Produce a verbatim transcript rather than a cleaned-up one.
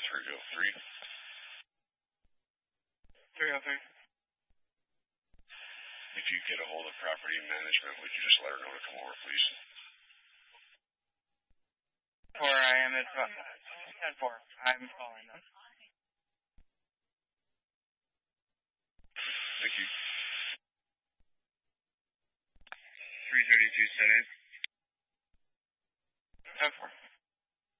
three oh three. three oh three. If you get a hold of property management, would you just let her know to come over, please? four, I am at ten four. I'm calling them. Thank you. three thirty-two center. ten four.